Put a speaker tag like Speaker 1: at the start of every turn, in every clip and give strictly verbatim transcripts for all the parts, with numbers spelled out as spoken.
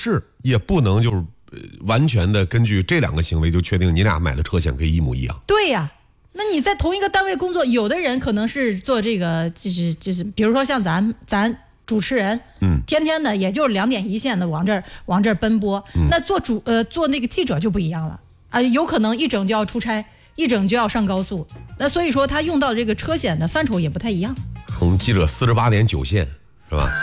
Speaker 1: 是也不能就是、呃、完全的根据这两个行为就确定你俩买的车险可以一模一样。
Speaker 2: 对呀。那你在同一个单位工作，有的人可能是做这个，就是就是，比如说像咱咱主持人，嗯，天天的也就是两点一线的往这儿往这儿奔波。嗯、那做主呃做那个记者就不一样了啊、呃，有可能一整就要出差，一整就要上高速。那所以说他用到这个车险的范畴也不太一样。
Speaker 1: 我们记者四十八点九线是吧？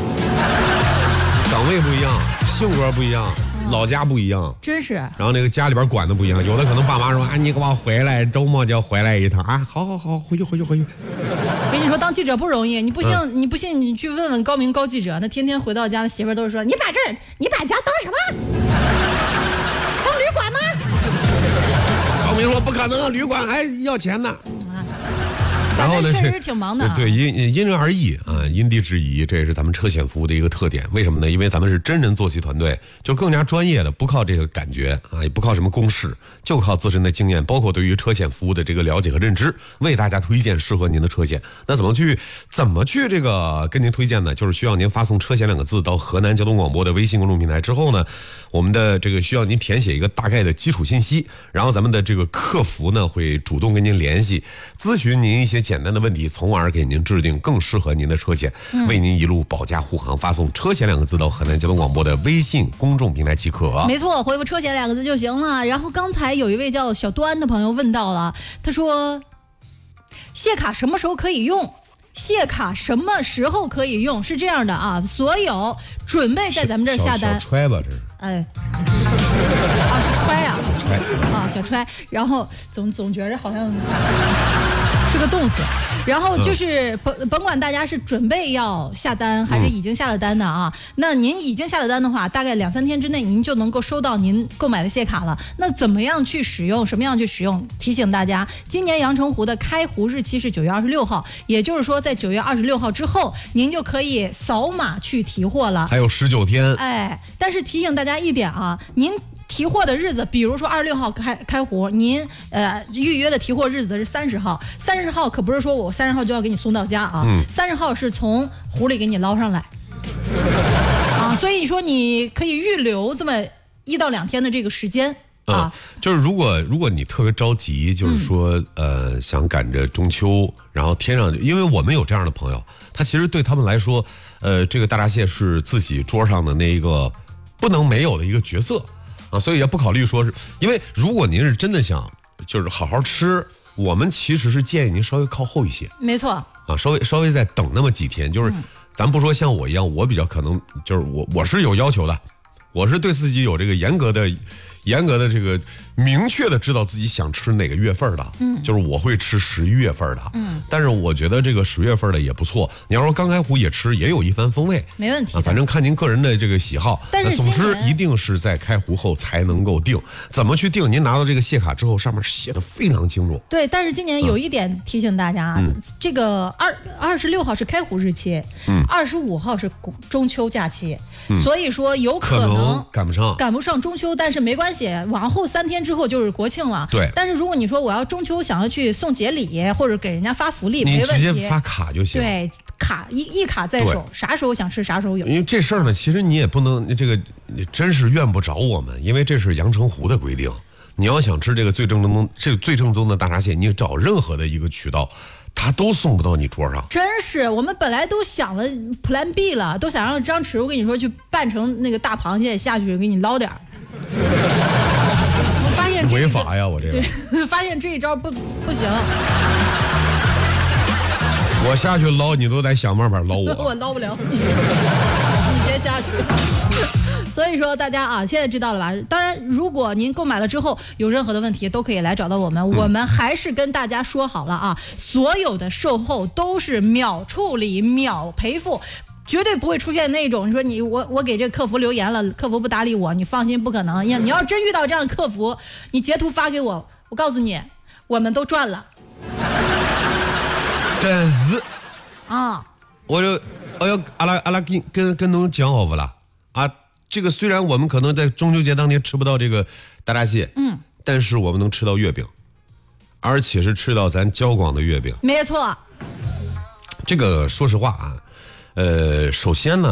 Speaker 1: 岗位不一样，性格不一样。老家不一样，
Speaker 2: 真是。
Speaker 1: 然后那个家里边管的不一样，有的可能爸妈说啊，你给我回来，周末就要回来一趟啊，好好好，回去回去回去。
Speaker 2: 我跟你说，当记者不容易，你不信、嗯、你不信你去问问高明高记者，那天天回到家的媳妇儿都是说，你把这你把家当什么？当旅馆吗？
Speaker 1: 高明说不可能，旅馆还要钱呢。然后呢，
Speaker 2: 确实挺忙的、啊，
Speaker 1: 对，因因人而异啊，因地制宜，这也是咱们车险服务的一个特点。为什么呢？因为咱们是真人坐骑团队，就更加专业的，不靠这个感觉啊，也不靠什么公式，就靠自身的经验，包括对于车险服务的这个了解和认知，为大家推荐适合您的车险。那怎么去怎么去这个跟您推荐呢？就是需要您发送车险两个字到河南交通广播的微信公众平台之后呢，我们的这个需要您填写一个大概的基础信息，然后咱们的这个客服呢会主动跟您联系，咨询您一些简单的问题，从而给您制定更适合您的车险，嗯、为您一路保驾护航。发送车险两个字到河南交通广播的微信公众平台即可。
Speaker 2: 没错，回复车险两个字就行了。然后刚才有一位叫小端的朋友问到了，他说谢卡什么时候可以用？谢卡什么时候可以用？是这样的啊，所有准备在咱们这儿下单，
Speaker 1: 小揣吧这是。
Speaker 2: 哎，啊是揣啊，
Speaker 1: 揣
Speaker 2: 啊小揣，然后总总觉着好像是个动词，然后就是甭、嗯、甭管大家是准备要下单还是已经下了单的啊，嗯、那您已经下了单的话，大概两三天之内您就能够收到您购买的谢卡了。那怎么样去使用？什么样去使用？提醒大家，今年阳澄湖的开湖日期是九月二十六号，也就是说在九月二十六号之后，您就可以扫码去提货了，
Speaker 1: 还有十九天。
Speaker 2: 哎，但是提醒大家一点啊，您提货的日子，比如说二十六号开开湖，您呃预约的提货日子是三十号，三十号可不是说我三十号就要给你送到家啊，三十、嗯、号是从湖里给你捞上来啊，所以说你可以预留这么一到两天的这个时间。啊、
Speaker 1: 嗯，就是如果如果你特别着急，就是说、嗯、呃想赶着中秋，然后天上，因为我们有这样的朋友，他其实对他们来说，呃，这个大闸蟹是自己桌上的那一个不能没有的一个角色啊，所以也不考虑说是，因为如果您是真的想就是好好吃，我们其实是建议您稍微靠后一些，
Speaker 2: 没错
Speaker 1: 啊，稍微稍微再等那么几天，就是、嗯、咱不说像我一样，我比较可能就是我我是有要求的，我是对自己有这个严格的。严格的这个明确的知道自己想吃哪个月份的，嗯，就是我会吃十一月份的，嗯，但是我觉得这个十月份的也不错。你要说刚开湖也吃，也有一番风味，
Speaker 2: 没问题、
Speaker 1: 啊。反正看您个人的这个喜好，
Speaker 2: 但是
Speaker 1: 总之一定是在开湖后才能够定。怎么去定？您拿到这个谢卡之后，上面写的非常清楚。
Speaker 2: 对，但是今年有一点提醒大家，嗯、这个二二十六号是开湖日期，嗯，二十五号是中秋假期，嗯、所以说有可能,
Speaker 1: 可能赶不上，
Speaker 2: 赶不上中秋，但是没关系。往后三天之后就是国庆了，
Speaker 1: 对。
Speaker 2: 但是如果你说我要中秋想要去送节礼或者给人家发福利，没问题，
Speaker 1: 你直接发卡就行。
Speaker 2: 对，卡一一卡在手，啥时候想吃啥时候有。
Speaker 1: 因为这事儿呢，其实你也不能这个，你真是怨不着我们，因为这是阳澄湖的规定。你要想吃这个最正宗、这个最正宗的大闸蟹，你找任何的一个渠道。他都送不到你桌上，
Speaker 2: 真是我们本来都想了 Plan B 了，都想让张弛我跟你说去扮成那个大螃蟹下去给你捞点儿。我发现
Speaker 1: 违法呀，我这个
Speaker 2: 对，发现这一招不不行。
Speaker 1: 我下去捞你都得想办法捞我，
Speaker 2: 我捞不了你，你先下去。所以说大家啊，现在知道了吧？当然，如果您购买了之后有任何的问题，都可以来找到我们。嗯、我们还是跟大家说好了啊，所有的售后都是秒处理、秒赔付，绝对不会出现那种你说你我我给这个客服留言了，客服不搭理我，你放心，不可能。你要真遇到这样的客服，你截图发给我，我告诉你，我们都赚了。
Speaker 1: 但是
Speaker 2: 啊，
Speaker 1: 我就哎呀，阿拉阿拉跟跟跟侬讲好不啦啊？这个虽然我们可能在中秋节当天吃不到这个大闸蟹，嗯，但是我们能吃到月饼，而且是吃到咱交广的月饼。
Speaker 2: 没错。
Speaker 1: 这个说实话啊，呃，首先呢，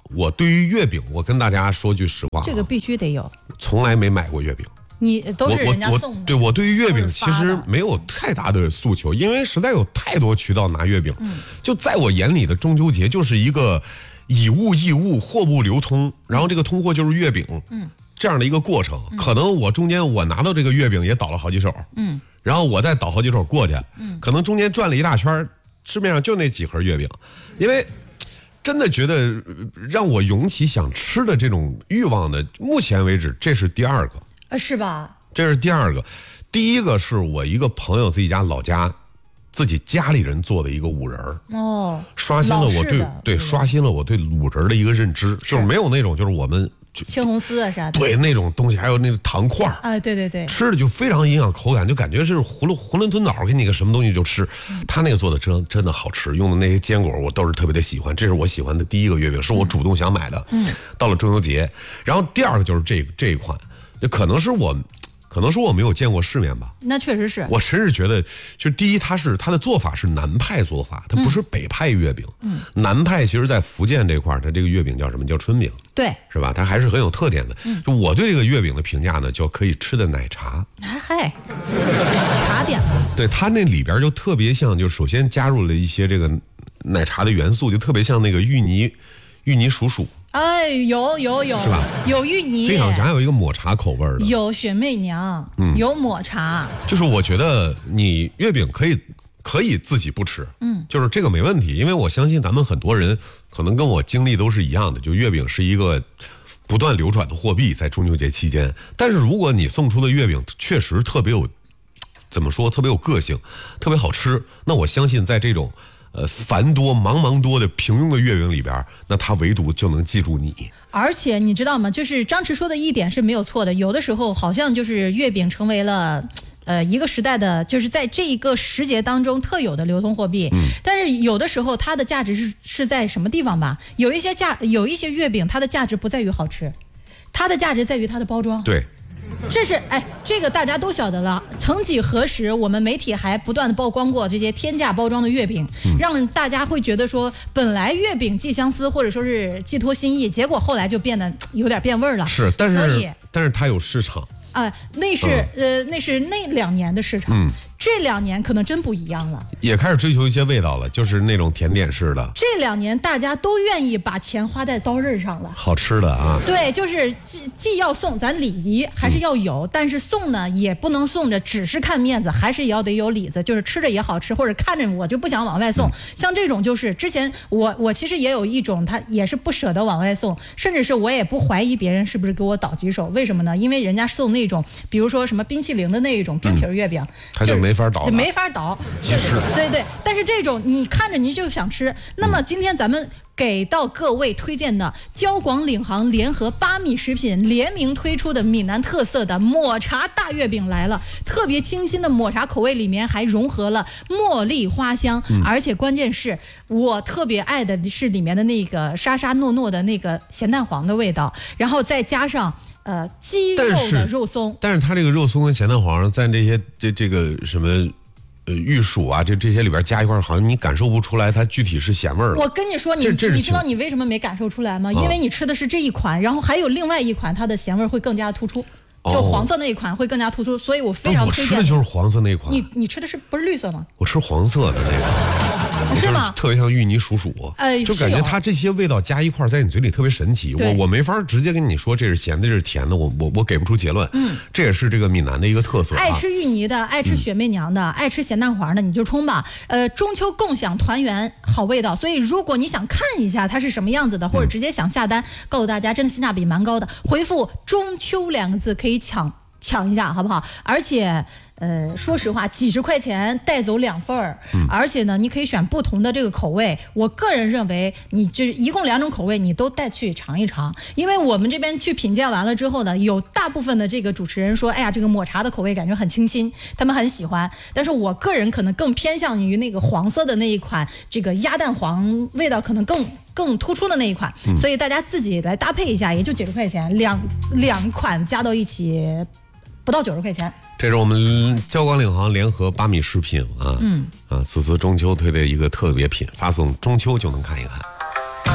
Speaker 1: 我对于月饼，我跟大家说句实话、啊，
Speaker 2: 这个必须得有，
Speaker 1: 从来没买过月饼。
Speaker 2: 你都是人家送的。
Speaker 1: 对，我对于月饼其实没有太大的诉求，因为实在有太多渠道拿月饼。嗯、就在我眼里的中秋节就是一个以物易物，货物流通，然后这个通货就是月饼。嗯。这样的一个过程，嗯、可能我中间我拿到这个月饼也倒了好几手，嗯，然后我再倒好几手过去，嗯，可能中间转了一大圈，市面上就那几盒月饼，因为真的觉得让我涌起想吃的这种欲望的，目前为止这是第二个，
Speaker 2: 啊，是吧？
Speaker 1: 这是第二个，第一个是我一个朋友自己家老家，自己家里人做的一个五仁儿，哦，刷新了我对对刷新了我对五仁的一个认知，就是没有那种就是我们。
Speaker 2: 青红丝啊啥的，
Speaker 1: 对那种东西，还有那个糖块儿
Speaker 2: 啊，对对对，
Speaker 1: 吃的就非常营养口感，就感觉是囫囵囫囵吞枣给你个什么东西就吃。嗯、他那个做的真真的好吃，用的那些坚果我都是特别的喜欢，这是我喜欢的第一个月饼，是我主动想买的。嗯，到了中秋节，然后第二个就是这这一款，就可能是我。可能说我没有见过世面吧，
Speaker 2: 那确实是。
Speaker 1: 我甚至觉得，就第一，它是它的做法是南派做法，它不是北派月饼。嗯，南派其实在福建这块儿，它这个月饼叫什么？叫春饼。
Speaker 2: 对，
Speaker 1: 是吧？它还是很有特点的。嗯，就我对这个月饼的评价呢，叫可以吃的奶茶。
Speaker 2: 哎嗨，茶点嘛。
Speaker 1: 对，它那里边就特别像，就首先加入了一些这个奶茶的元素，就特别像那个芋泥，芋泥鼠鼠。
Speaker 2: 哎，有有有，
Speaker 1: 是吧？
Speaker 2: 有芋泥，
Speaker 1: 非常还有一个抹茶口味的，
Speaker 2: 有雪媚娘，嗯，有抹茶。
Speaker 1: 就是我觉得你月饼可以可以自己不吃，嗯，就是这个没问题，因为我相信咱们很多人可能跟我经历都是一样的，就月饼是一个不断流转的货币，在中秋节期间。但是如果你送出的月饼确实特别有，怎么说，特别有个性，特别好吃，那我相信在这种。呃，繁多茫茫多的平庸的月饼里边，那它唯独就能记住你。
Speaker 2: 而且你知道吗？就是张弛说的一点是没有错的。有的时候好像就是月饼成为了，呃，一个时代的，就是在这一个时节当中特有的流通货币。嗯。但是有的时候它的价值是是在什么地方吧？有一些价，有一些月饼，它的价值不在于好吃，它的价值在于它的包装。
Speaker 1: 对。
Speaker 2: 这是哎，这个大家都晓得了。曾几何时，我们媒体还不断的曝光过这些天价包装的月饼，嗯、让大家会觉得说，本来月饼寄相思或者说是寄托心意，结果后来就变得有点变味儿了。
Speaker 1: 是，但是但是它有市场
Speaker 2: 啊、呃，那是、嗯、呃那是那两年的市场。嗯。这两年可能真不一样了，
Speaker 1: 也开始追求一些味道了，就是那种甜点式的。
Speaker 2: 这两年大家都愿意把钱花在刀刃上了，
Speaker 1: 好吃的啊。
Speaker 2: 对，就是既既要送，咱礼仪还是要有，嗯、但是送呢也不能送着只是看面子，还是也要得有里子，就是吃着也好吃，或者看着我就不想往外送。嗯、像这种就是之前我我其实也有一种，他也是不舍得往外送，甚至是我也不怀疑别人是不是给我倒几手，为什么呢？因为人家送那种，比如说什么冰淇淋的那一种冰皮月饼，
Speaker 1: 嗯、他就没。没法倒，
Speaker 2: 没法倒，
Speaker 1: 其实
Speaker 2: 对对，但是这种你看着你就想吃。那么今天咱们给到各位推荐的交广领航联合八米食品联名推出的闽南特色的抹茶大月饼来了，特别清新的抹茶口味里面还融合了茉莉花香，嗯、而且关键是我特别爱的是里面的那个沙沙糯糯的那个咸蛋黄的味道，然后再加上。呃，鸡肉的肉松，
Speaker 1: 但是它这个肉松跟咸蛋黄在这些这这个什么呃玉薯啊，这这些里边加一块，好像你感受不出来它具体是咸味儿。
Speaker 2: 我跟你说，你你知道你为什么没感受出来吗？因为你吃的是这一款，然后还有另外一款，它的咸味会更加突出。就黄色那一款会更加突出，所以我非常推荐。
Speaker 1: 我吃的就是黄色那一款。
Speaker 2: 你你吃的是不是绿色吗？
Speaker 1: 我吃黄色的那个，
Speaker 2: 是吗？
Speaker 1: 特别像芋泥鼠鼠，
Speaker 2: 呃，
Speaker 1: 就感觉它这些味道加一块在你嘴里特别神奇。我我没法直接跟你说这是咸的，这是甜的，我我我给不出结论。嗯，这也是这个闽南的一个特色。
Speaker 2: 爱吃芋泥的，爱吃雪媚娘的，嗯、爱吃咸蛋黄的，你就冲吧。呃，中秋共享团圆好味道，所以如果你想看一下它是什么样子的，或者直接想下单，嗯、告诉大家真的性价比蛮高的，回复中秋两个字可以抢。抢一下好不好？而且，呃，说实话，几十块钱带走两份儿，嗯、而且呢，你可以选不同的这个口味。我个人认为，你这一共两种口味，你都带去尝一尝。因为我们这边去品鉴完了之后呢，有大部分的这个主持人说，哎呀，这个抹茶的口味感觉很清新，他们很喜欢。但是我个人可能更偏向于那个黄色的那一款，这个鸭蛋黄味道可能更。更突出的那一款，嗯、所以大家自己来搭配一下，也就几十块钱，两两款加到一起不到九十块钱。
Speaker 1: 这是我们交广领航联合八米食品啊，嗯啊，此次中秋推的一个特别品，发送中秋就能看一看。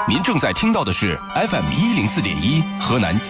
Speaker 3: 您正在听到的是 F M 一零四点一河南。